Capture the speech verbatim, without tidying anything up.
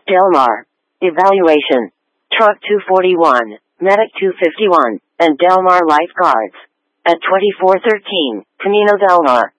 Del Mar. Evaluation. Truck two forty-one, Medic two fifty-one, and Del Mar Lifeguards. At twenty-four thirteen, Camino Del Mar.